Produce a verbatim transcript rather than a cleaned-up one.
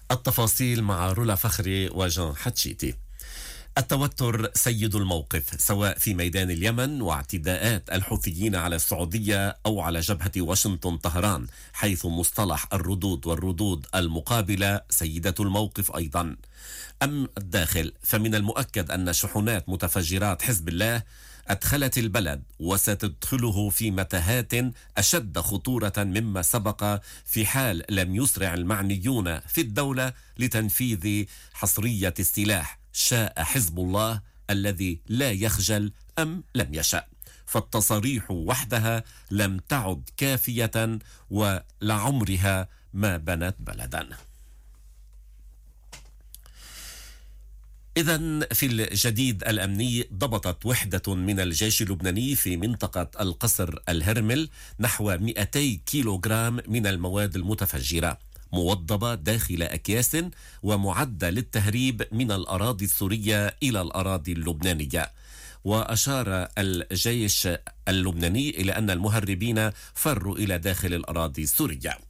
التفاصيل مع رولا فخري وجان حتشيتي. التوتر سيد الموقف سواء في ميدان اليمن واعتداءات الحوثيين على السعودية أو على جبهة واشنطن طهران، حيث مصطلح الردود والردود المقابلة سيدة الموقف أيضا. أم الداخل، فمن المؤكد أن شحنات متفجرات حزب الله أدخلت البلد وستدخله في متاهات أشد خطورة مما سبق، في حال لم يسرع المعنيون في الدولة لتنفيذ حصرية السلاح، شاء حزب الله الذي لا يخجل أم لم يشأ. فالتصاريح وحدها لم تعد كافية ولعمرها ما بنت بلدا. إذن في الجديد الأمني، ضبطت وحدة من الجيش اللبناني في منطقة القصر الهرمل نحو مئتي كيلوغرام من المواد المتفجرة موضبة داخل أكياس ومعدة للتهريب من الأراضي السورية إلى الأراضي اللبنانية. وأشار الجيش اللبناني إلى أن المهربين فروا إلى داخل الأراضي السورية.